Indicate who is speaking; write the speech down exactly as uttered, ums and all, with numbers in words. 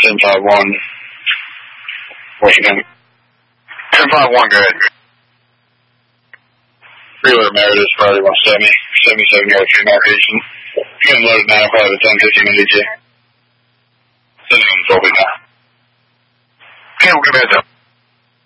Speaker 1: ten five one. Washington. ten five one, go ahead. Reload Meredith, Friday one seventy, seventy-seven yard tree markation. You can load it now, probably the ten fifteen minutes. Sending in twelve now. Okay, we'll give it a